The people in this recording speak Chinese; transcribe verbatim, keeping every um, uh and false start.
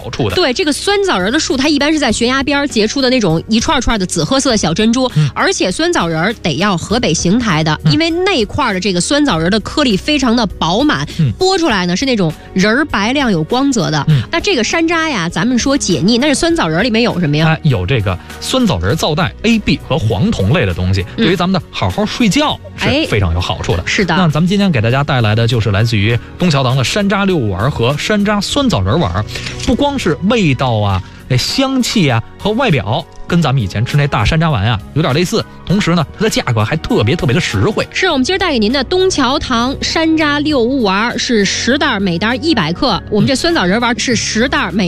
好处的。 对，这个酸枣仁的树，它一般是在悬崖边结出的那种一串串的紫褐色的小珍珠， 嗯、 而且酸枣仁得要河北邢台的，嗯、因为那块的这个酸枣仁的颗粒非常的饱满，嗯、剥出来呢是那种仁白亮有光泽的。嗯、那这个山楂呀，咱们说解腻，那是酸枣仁里面有什么呀？ 哎，有这个酸枣仁皂带 A B 和黄酮类的东西，嗯、对于咱们的好好睡觉是非常有好处的。 哎、是的。 那咱们今天给大家带来的就是来自于东桥堂的山楂六物丸和山楂酸枣仁丸，不光是味道啊、香气啊和外表跟咱们以前吃那大山楂丸啊有点类似，同时呢，它的价格还特别特别的实惠。 是我们今儿带给您的东桥堂山楂六物丸是十袋，每袋一百克，我们这酸枣仁丸是十袋，每